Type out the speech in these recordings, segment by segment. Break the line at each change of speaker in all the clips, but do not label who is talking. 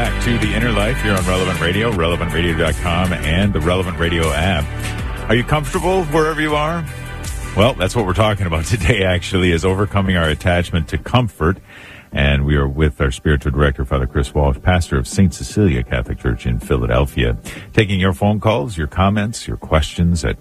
back to The Inner Life here on Relevant Radio, relevantradio.com, and the Relevant Radio app. Are you comfortable wherever you are? Well, that's what we're talking about today, actually, is overcoming our attachment to comfort. And we are with our spiritual director, Father Chris Walsh, pastor of St. Cecilia Catholic Church in Philadelphia, taking your phone calls, your comments, your questions at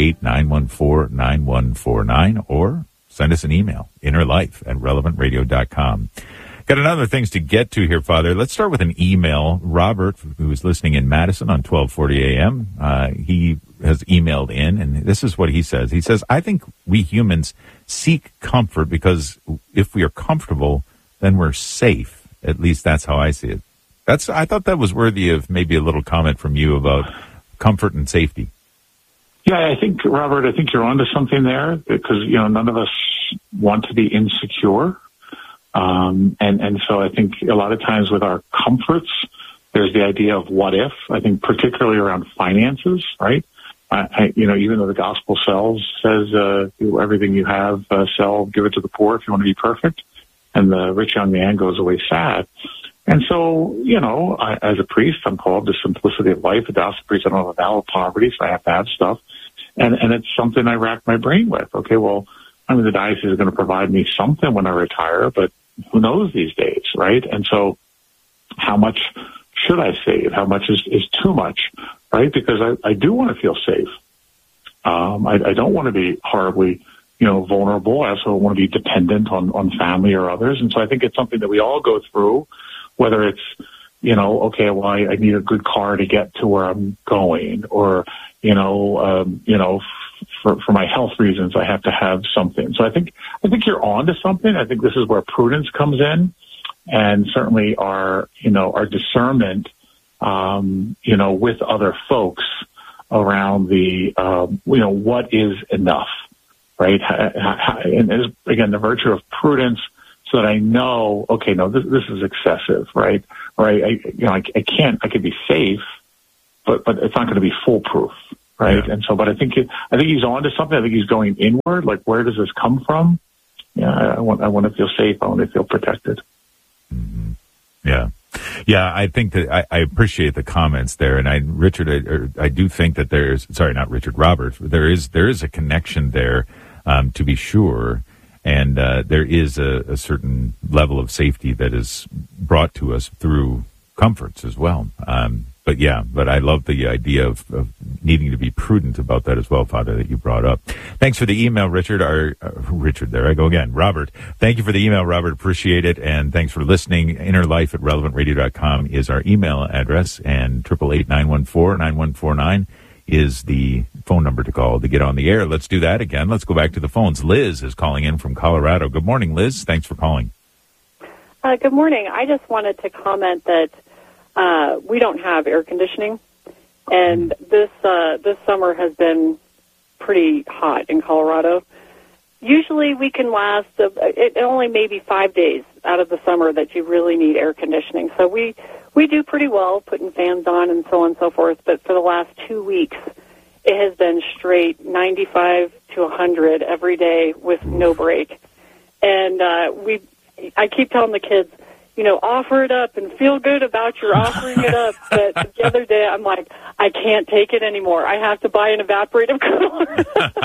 888-914-9149, or send us an email, innerlife@relevantradio.com. Got another things to get to here, Father. Let's start with an email. Robert, who is listening in Madison on 1240 AM, he has emailed in, and this is what he says. He says, I think we humans seek comfort because if we are comfortable, then we're safe. At least that's how I see it. I thought that was worthy of maybe a little comment from you about comfort and safety.
Yeah, I think, Robert, you're onto something there because, none of us want to be insecure. And so I think a lot of times with our comforts, there's the idea of what if, I think particularly around finances, right? Even though the gospel says, everything you have, sell, give it to the poor if you want to be perfect. And the rich young man goes away sad. And so, as a priest, I'm called to simplicity of life. A gospel priest, I don't have a vow of poverty, so I have to have stuff. And it's something I rack my brain with. Okay, well, the diocese is going to provide me something when I retire, but who knows these days, right? And so how much should I save? How much is too much, right? Because I do want to feel safe. I don't want to be horribly vulnerable. I also want to be dependent on family or others. And so I think it's something that we all go through, whether it's, okay, well, I need a good car to get to where I'm going, or, for my health reasons, I have to have something. So I think you're on to something. I think this is where prudence comes in, and certainly our discernment, with other folks around the, what is enough. Right. And again, the virtue of prudence, so that I know, okay, no, this is excessive, right? Or I could be safe, but it's not going to be foolproof, right? Yeah. And so, but I think he's on to something. I think he's going inward. Like, where does this come from? Yeah, I want to feel safe. I want to feel protected.
Mm-hmm. Yeah. Yeah, I think that I appreciate the comments there, and I do think that Robert, there is a connection there. To be sure, and there is a certain level of safety that is brought to us through comforts as well. But I love the idea of needing to be prudent about that as well, Father, that you brought up. Thanks for the email, Richard. There I go again. Robert, thank you for the email, Robert. Appreciate it, and thanks for listening. innerlife@relevantradio.com is our email address, and 888-914-9149 is the phone number to call to get on the air. Let's do that again. Let's go back to the phones. Liz is calling in from Colorado. Good morning, Liz. Thanks for calling.
Good morning. I just wanted to comment that we don't have air conditioning, and this summer has been pretty hot in Colorado. Usually we can last only maybe 5 days out of the summer that you really need air conditioning. So we do pretty well putting fans on and so on and so forth, but for the last 2 weeks, it has been straight 95 to 100 every day with no break. And I keep telling the kids, offer it up and feel good about your offering it up. But the other day, I'm like, I can't take it anymore. I have to buy an evaporative cooler.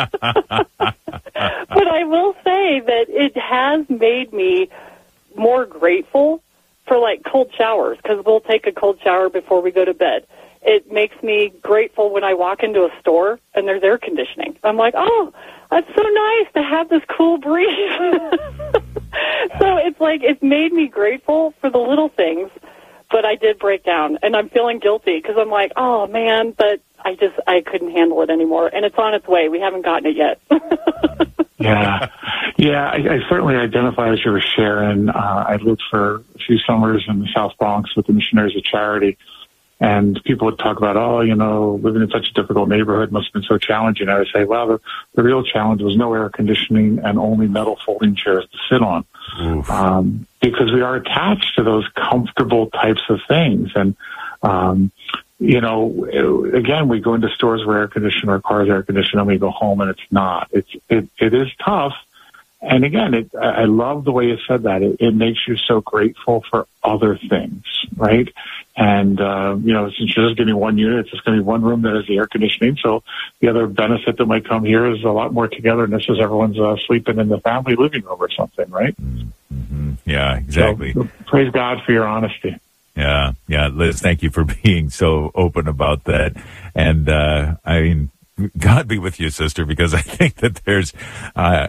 But I will say that it has made me more grateful for cold showers, because we'll take a cold shower before we go to bed. It makes me grateful when I walk into a store and there's air conditioning. I'm like, oh, that's so nice to have this cool breeze. So it's made me grateful for the little things, but I did break down, and I'm feeling guilty because I'm like, oh man, but I couldn't handle it anymore, and it's on its way. We haven't gotten it yet.
Yeah. I certainly identify as you were sharing. I lived for a few summers in the South Bronx with the Missionaries of Charity, and people would talk about, living in such a difficult neighborhood must have been so challenging. I would say, well, the real challenge was no air conditioning and only metal folding chairs to sit on. Because we are attached to those comfortable types of things. And, again, we go into stores where air conditioning, our car's air conditioned, and we go home and it's not. It is tough. And again, I love the way you said that. It makes you so grateful for other things, right? And, since you're just getting one unit, it's just going to be one room that has the air conditioning. So the other benefit that might come here is a lot more togetherness as everyone's sleeping in the family living room or something, right?
Mm-hmm. Yeah, exactly.
So, praise God for your honesty.
Yeah. Liz, thank you for being so open about that. And, God be with you, sister, because I think that there's, a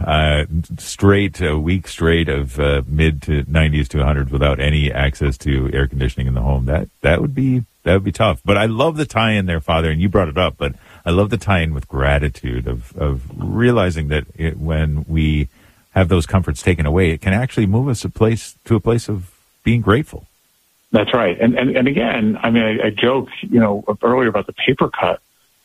week straight of mid to 90s to 100s without any access to air conditioning in the home. That would be tough. But I love the tie-in there, Father, and you brought it up. But I love the tie-in with gratitude of realizing that when we have those comforts taken away, it can actually move us to a place of being grateful.
That's right. And again, I joked, earlier about the paper cut.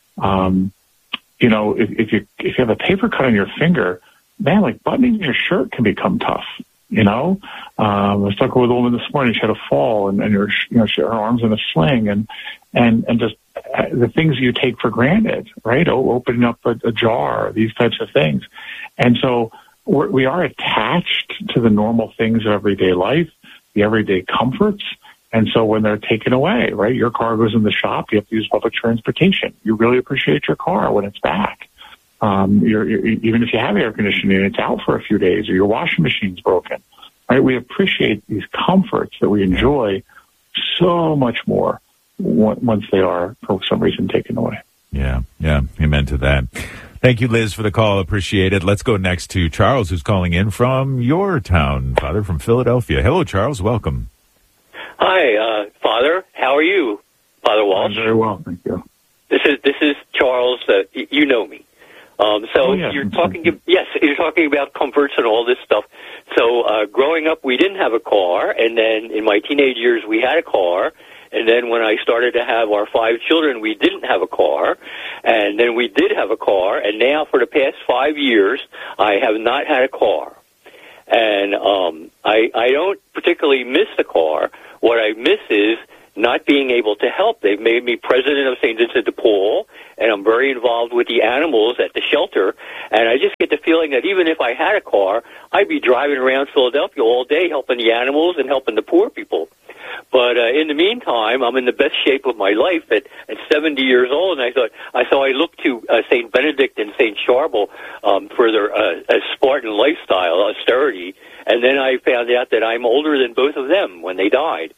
If you have a paper cut on your finger, man, like buttoning your shirt can become tough. I was talking with a woman this morning. She had a fall, and her arms in a sling, and just the things you take for granted, right? Opening up a jar, these types of things, and so we are attached to the normal things of everyday life, the everyday comforts. And so when they're taken away, right, your car goes in the shop, you have to use public transportation. You really appreciate your car when it's back. Even if you have air conditioning, it's out for a few days, or your washing machine's broken, right? We appreciate these comforts that we enjoy so much more once they are, for some reason, taken away.
Yeah. Amen to that. Thank you, Liz, for the call. Appreciate it. Let's go next to Charles, who's calling in from your town, Father, from Philadelphia. Hello, Charles. Welcome.
Hi, Father. How are you, Father Walsh?
I'm very well, thank you.
This is Charles. You know me.
Yes,
you're talking about comforts and all this stuff. So growing up, we didn't have a car, and then in my teenage years, we had a car. And then when I started to have our 5 children, we didn't have a car. And then we did have a car. And now for the past 5 years, I have not had a car. And I don't particularly miss the car. What I miss is not being able to help. They've made me president of St. Vincent de Paul, and I'm very involved with the animals at the shelter. And I just get the feeling that even if I had a car, I'd be driving around Philadelphia all day helping the animals and helping the poor people. But in the meantime, I'm in the best shape of my life at 70 years old, and I look to St. Benedict and St. Charbel for their Spartan lifestyle, austerity, and then I found out that I'm older than both of them when they died.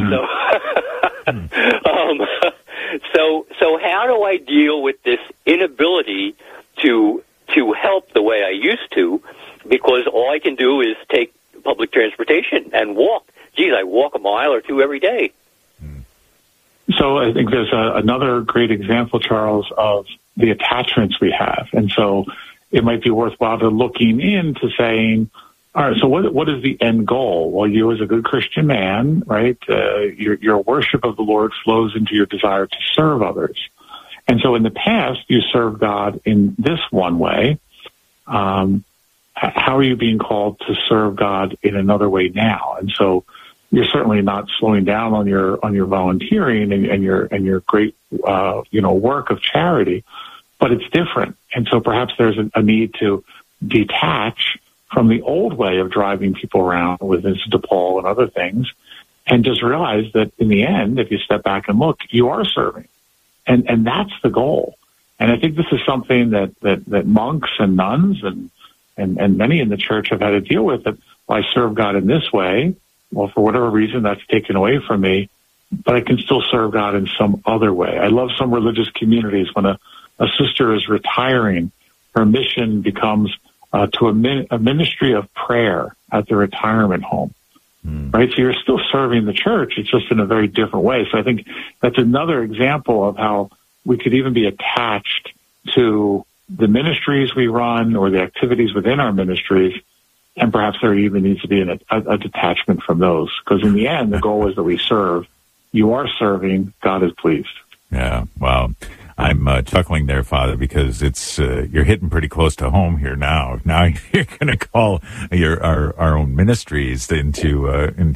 So how do I deal with this inability to help the way I used to? Because all I can do is take public transportation and walk. Geez, I walk a mile or two every day.
So I think there's another great example, Charles, of the attachments we have. And so it might be worthwhile to looking into saying, all right, so what is the end goal? Well, you as a good Christian man, right, your worship of the Lord flows into your desire to serve others. And so in the past, you served God in this one way. How are you being called to serve God in another way now? And so you're certainly not slowing down on your volunteering and your great work of charity, but it's different. And so perhaps there's a need to detach from the old way of driving people around with Vincent de Paul and other things, and just realize that in the end, if you step back and look, you are serving, and that's the goal. And I think this is something that monks and nuns and many in the church have had to deal with. That I serve God in this way. Well, for whatever reason, that's taken away from me, but I can still serve God in some other way. I love some religious communities when a sister is retiring, her mission becomes to a ministry of prayer at the retirement home, right? So you're still serving the church. It's just in a very different way. So I think that's another example of how we could even be attached to the ministries we run or the activities within our ministries. And perhaps there even needs to be a detachment from those. Because in the end, the goal is that we serve. You are serving. God is pleased.
Yeah, wow. I'm chuckling there, Father, because it's you're hitting pretty close to home here now. Now you're going to call our own ministries into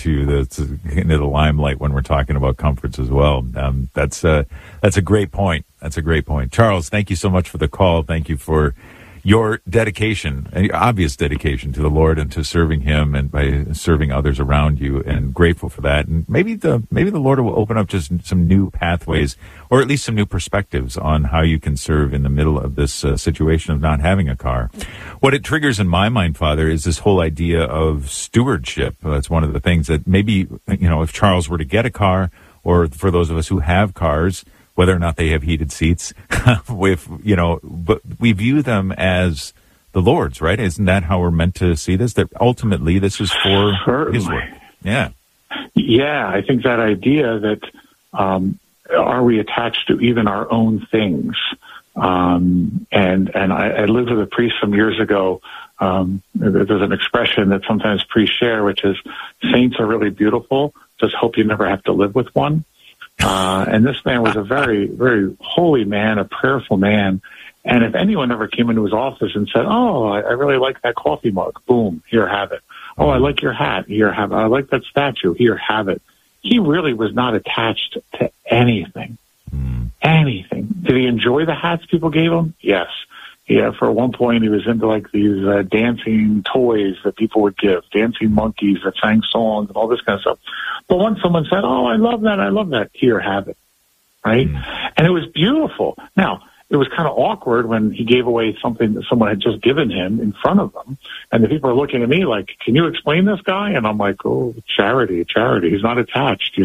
the limelight when we're talking about comforts as well. That's a great point. That's a great point. Charles, thank you so much for the call. Thank you for your dedication, obvious dedication to the Lord and to serving Him and by serving others around you, and grateful for that. And maybe the Lord will open up just some new pathways, or at least some new perspectives on how you can serve in the middle of this situation of not having a car. What it triggers in my mind, Father, is this whole idea of stewardship. That's one of the things that maybe, if Charles were to get a car, or for those of us who have cars, whether or not they have heated seats, but we view them as the Lord's, right? Isn't that how we're meant to see this? That ultimately this is for His work. Yeah.
Yeah, I think that idea that are we attached to even our own things? And I lived with a priest some years ago. There's an expression that sometimes priests share, which is, saints are really beautiful, just hope you never have to live with one. And this man was a very, very holy man, a prayerful man. And if anyone ever came into his office and said, oh, I really like that coffee mug, boom, here, have it. Oh, I like your hat, here, have it. I like that statue, here, have it. He really was not attached to anything. Anything. Did he enjoy the hats people gave him? Yes. Yeah, for one point he was into like these dancing toys that people would give, dancing monkeys that sang songs and all this kind of stuff. But once someone said, oh, I love that, here, have it. Right? And it was beautiful. Now, it was kind of awkward when he gave away something that someone had just given him in front of them. And the people are looking at me like, can you explain this guy? And I'm like, oh, charity. He's not attached,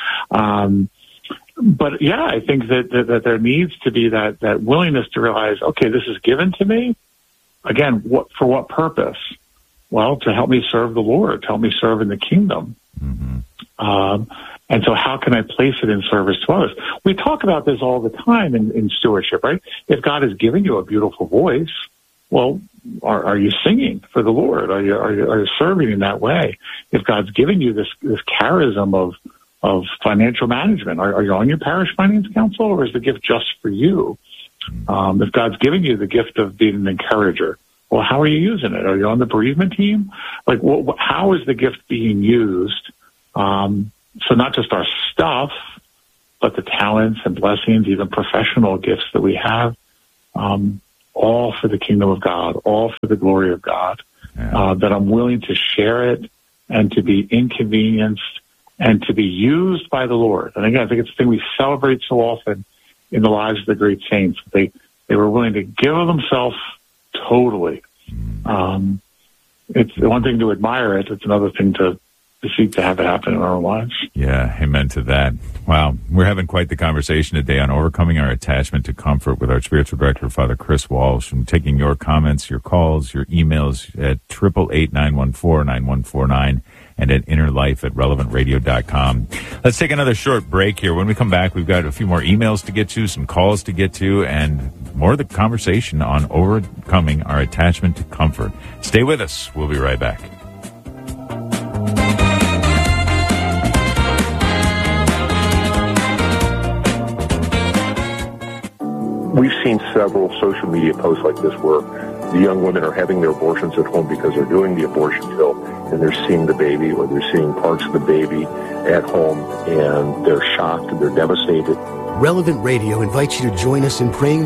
But yeah, I think that there needs to be that willingness to realize, okay, this is given to me. Again, for what purpose? Well, to help me serve the Lord, to help me serve in the kingdom. And so how can I place it in service to others? We talk about this all the time in stewardship, right? If God has given you a beautiful voice, well, are you singing for the Lord? Are you serving in that way? If God's given you this charism of financial management, are you on your parish finance council, or is the gift just for you? If God's giving you the gift of being an encourager, well, how are you using it? Are you on the bereavement team? Like, how is the gift being used? So not just our stuff, but the talents and blessings, even professional gifts that we have, all for the kingdom of God, all for the glory of God, that I'm willing to share it and to be inconvenienced and to be used by the Lord. And again, I think it's the thing we celebrate so often in the lives of the great saints. They were willing to give of themselves totally. It's one thing to admire it. It's another thing to seek to have it happen in our own lives.
Yeah, amen to that. Wow, we're having quite the conversation today on overcoming our attachment to comfort with our spiritual director, Father Chris Walsh. I'm taking your comments, your calls, your emails at 888-914-9149 and at innerlife@relevantradio.com. Let's take another short break here. When we come back, we've got a few more emails to get to, some calls to get to, and more of the conversation on overcoming our attachment to comfort. Stay with us. We'll be right back.
We've seen several social media posts like this where the young women are having their abortions at home because they're doing the abortion pill and they're seeing the baby, or they're seeing parts of the baby at home, and they're shocked and they're devastated.
Relevant Radio invites you to join us in praying